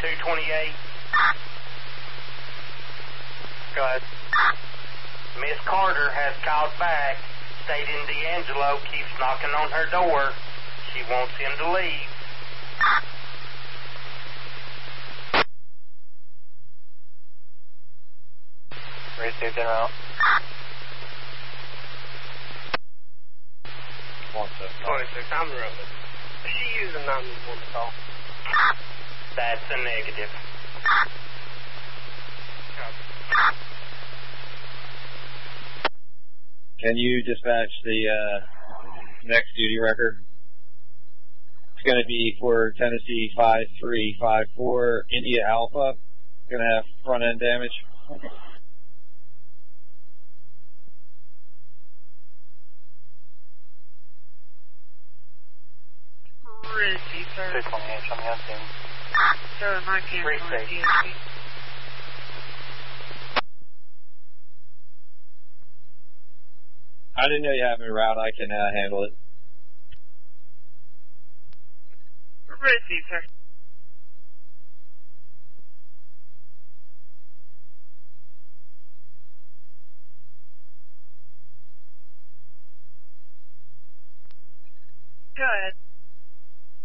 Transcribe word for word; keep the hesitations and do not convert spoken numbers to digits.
two twenty-eight. Go ahead. Miss Carter has called back, stating D'Angelo keeps knocking on her door. She wants him to leave. Received en route. twenty-six, I'm rolling. Is she using nine one one to call? That's a negative. Can you dispatch the uh, next duty record? It's going to be for Tennessee five three five four India Alpha. Going to have front end damage. Receive, sir. two twenty-eight, show me on scene. Sir, my camera on Receive. D S P. I didn't know you have me route. I can uh, handle it. Receive, sir. Go ahead.